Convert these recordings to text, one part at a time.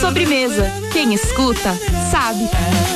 Sobremesa. Quem escuta, sabe.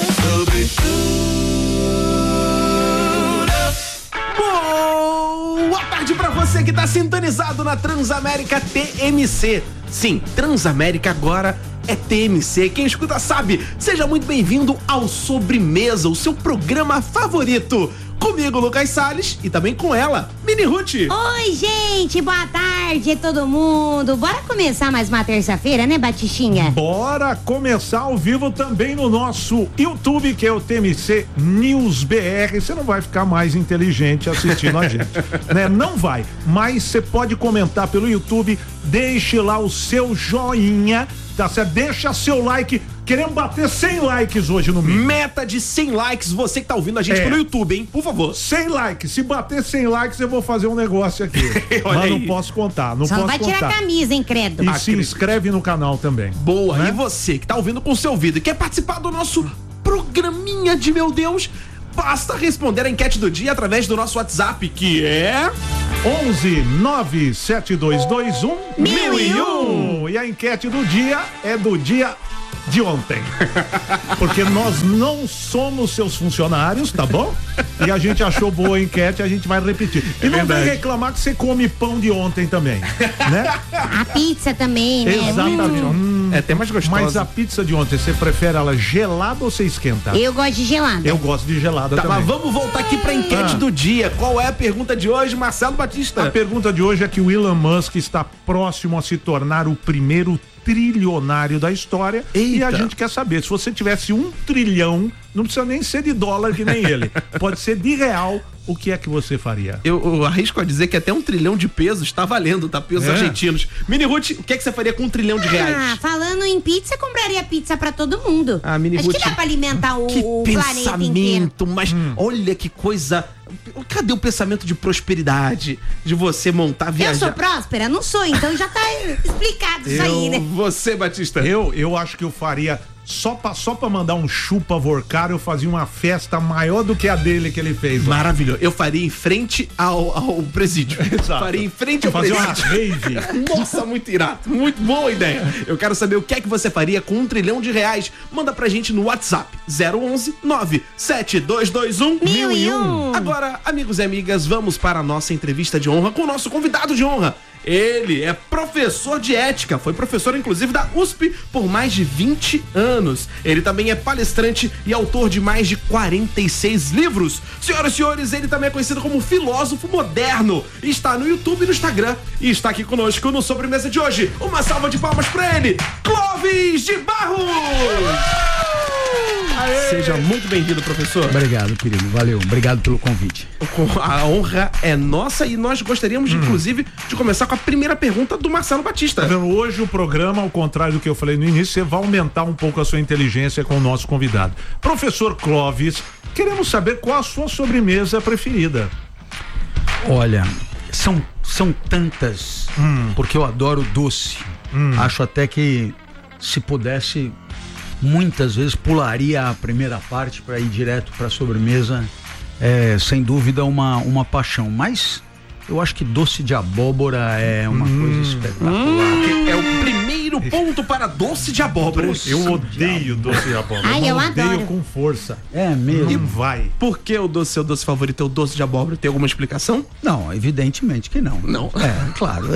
Boa tarde pra você que tá sintonizado na Transamérica TMC. Sim, Transamérica agora é TMC. Quem escuta sabe. Seja muito bem-vindo ao Sobremesa, o seu programa favorito. Comigo, Lucas Salles, e também com ela, Mini Ruth. Oi, gente, boa tarde todo mundo. Bora começar mais uma terça-feira, né, Batichinha? Bora começar ao vivo também no nosso YouTube, que é o TMC News BR. Você não vai ficar mais inteligente assistindo a gente, né? Não vai, mas você pode comentar pelo YouTube, deixe lá o seu joinha, tá certo? Deixa seu like. Queremos bater 100 likes hoje no vídeo. Meta de 100 likes, você que tá ouvindo a gente pelo YouTube, hein? Por favor. 100 likes. Se bater 100 likes, eu vou fazer um negócio aqui. Mas aí, não posso contar, Só vai tirar a camisa, hein, credo. E se inscreve no canal também. Boa, né? E você que tá ouvindo com o seu ouvido e quer participar do nosso programinha de meu Deus, basta responder a enquete do dia através do nosso WhatsApp, que é 11 97221 1001. E a enquete do dia é do dia de ontem. Porque nós não somos seus funcionários, tá bom? E a gente achou boa a enquete, a gente vai repetir. E não vem reclamar que você come pão de ontem também, né? A pizza também, né? Exatamente. É até mais gostosa. Mas a pizza de ontem, você prefere ela gelada ou você esquenta? Eu gosto de gelada. Eu gosto de gelada também. Mas vamos voltar aqui pra enquete do dia. Qual é a pergunta de hoje, Marcelo Batista? A pergunta de hoje é que o Elon Musk está próximo a se tornar o primeiro trilionário da história. Eita. E a gente quer saber, se você tivesse 1 trilhão, não precisa nem ser de dólar que nem ele, pode ser de real, o que é que você faria? Eu arrisco a dizer que até 1 trilhão de pesos tá valendo, tá? Pesos argentinos. Mini Ruth, o que é que você faria com 1 trilhão de reais? Falando em pizza, compraria pizza pra todo mundo. Mini Acho Ruth, que dá pra alimentar o planeta inteiro. Mas olha que coisa. Cadê o pensamento de prosperidade? De você montar, viajar? Eu sou próspera? Não sou, então já tá explicado isso aí, né? Você, Batista? Eu acho que eu faria só pra mandar um chupa Vorcar, eu fazia uma festa maior do que a dele que ele fez. Maravilhoso. Eu faria em frente ao presídio. Exato. Faria em frente ao presídio. Uma rave. Nossa, muito irado. Muito boa ideia. Eu quero saber o que é que você faria com 1 trilhão de reais. Manda pra gente no WhatsApp 011 97221 1001. Agora, amigos e amigas, vamos para a nossa entrevista de honra com o nosso convidado de honra. Ele é professor de ética, foi professor inclusive da USP por mais de 20 anos. Ele também é palestrante e autor de mais de 46 livros. Senhoras e senhores, ele também é conhecido como filósofo moderno. Está no YouTube e no Instagram e está aqui conosco no Sobremesa de hoje. Uma salva de palmas para ele, Clóvis de Barros! Aê. Seja muito bem-vindo, professor. Obrigado, querido. Valeu. Obrigado pelo convite. A honra é nossa e nós gostaríamos, inclusive, de começar com a primeira pergunta do Marcelo Batista. Tá vendo? Hoje o programa, ao contrário do que eu falei no início, você vai aumentar um pouco a sua inteligência com o nosso convidado. Professor Clóvis, queremos saber qual a sua sobremesa preferida. Olha, são tantas, porque eu adoro doce. Acho até que, se pudesse, muitas vezes pularia a primeira parte para ir direto para a sobremesa. Sem dúvida uma paixão, mas eu acho que doce de abóbora é uma coisa espetacular. É o primeiro ponto para doce de abóbora. Eu odeio doce de abóbora. Ai, eu odeio adoro. com força. É mesmo? Não vai. Por que o seu doce favorito é o doce de abóbora? Tem alguma explicação? Não, evidentemente que não. Não? Claro.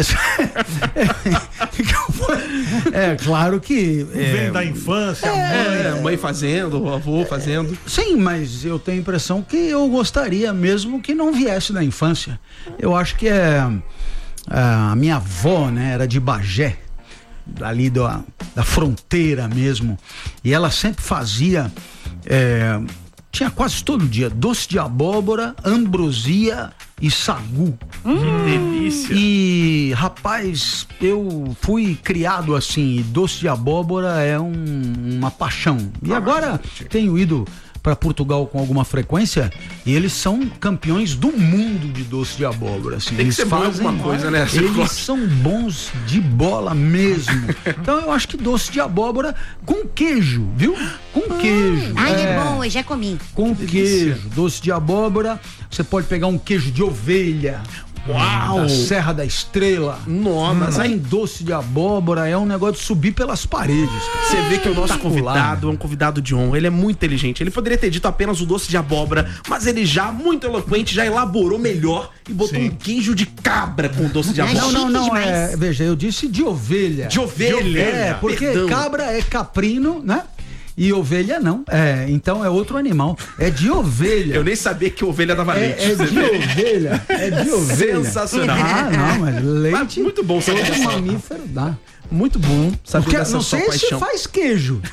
É claro que... Vem da infância, A mãe fazendo, o avô fazendo. Sim, mas eu tenho a impressão que eu gostaria mesmo que não viesse da infância. Eu acho que a minha avó, né, era de Bagé, ali da fronteira mesmo, e ela sempre fazia, tinha quase todo dia doce de abóbora, ambrosia e sagu. Que delícia. E, rapaz, eu fui criado assim, e doce de abóbora é uma paixão. E agora tenho ido para Portugal com alguma frequência e eles são campeões do mundo de doce de abóbora. Assim, tem que eles ser fazem alguma coisa, né? Eles são bons de bola mesmo. Então eu acho que doce de abóbora com queijo, viu? Com queijo. Ai, é bom, eu já comi. Com queijo, doce de abóbora. Você pode pegar um queijo de ovelha. Uau! Da Serra da Estrela. Nossa, mas Tem aí doce de abóbora, é um negócio de subir pelas paredes, cara. você vê que o nosso Espetacular. convidado é um convidado de honra. Ele é muito inteligente. Ele poderia ter dito apenas o doce de abóbora, mas ele já, muito eloquente, já elaborou melhor e botou Sim. um queijo de cabra com doce de Não, abóbora. Não, demais. veja, eu disse de ovelha. De ovelha. É, porque Perdão. cabra é caprino, né? E ovelha não. É, então é outro animal. É de ovelha. Eu nem sabia que ovelha dava leite. É de ovelha. É de ovelha. Sensacional. Ah, não, mas leite. Mas muito bom saber todo dessa- mamífero dá. Muito bom saber Porque, dessa não sua sei se paixão. faz queijo,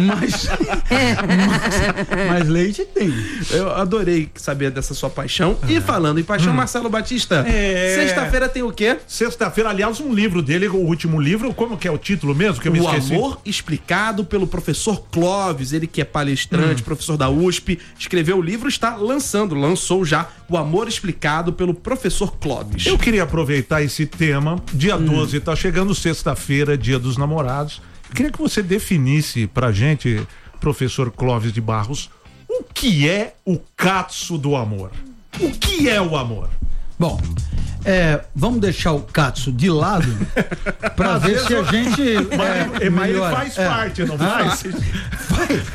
mas leite tem. Eu adorei saber dessa sua paixão. E falando em paixão, Marcelo Batista, sexta-feira tem o quê? Sexta-feira, aliás, um livro dele, o último livro, como que é o título mesmo? Que eu me O esqueci. Amor Explicado pelo professor Clóvis, ele que é palestrante, professor da USP, escreveu o livro, lançou já O Amor Explicado pelo professor Clóvis. Eu queria aproveitar esse tema. Dia 12, tá chegando sexta-feira, dia dos namorados. Eu queria que você definisse pra gente, professor Clóvis de Barros, o que é o katsu do amor? O que é o amor? Bom, vamos deixar o katsu de lado pra ver se a gente Mas ele melhora. faz parte, não faz?